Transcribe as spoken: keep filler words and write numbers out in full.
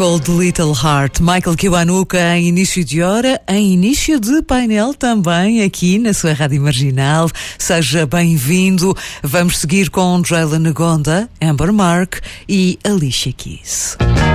Cold Little Heart, Michael Kiwanuka em início de hora, em início de painel também aqui na sua Rádio Marginal. Seja bem-vindo. Vamos seguir com Jalen Ngonda, Amber Mark e Alicia Keys.